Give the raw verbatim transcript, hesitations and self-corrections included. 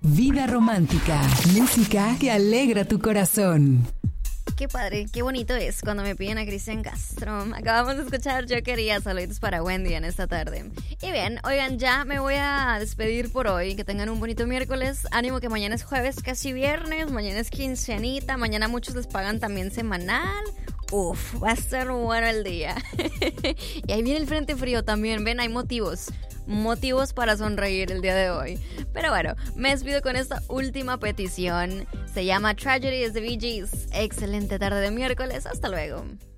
Vida romántica, música que alegra tu corazón. Qué padre, qué bonito es cuando me piden a Cristian Castro. Acabamos de escuchar Yo Quería, saluditos para Wendy en esta tarde. Y bien, oigan, ya me voy a despedir por hoy. Que tengan un bonito miércoles. Ánimo que mañana es jueves, casi viernes. Mañana es quinceanita. Mañana muchos les pagan también semanal. Uf, va a ser bueno el día. Y ahí viene el frente frío también. Ven, hay motivos. Motivos para sonreír el día de hoy. Pero bueno, me despido con esta última petición. Se llama Tragedy, es de Bee Gees. Excelente tarde de miércoles. Hasta luego.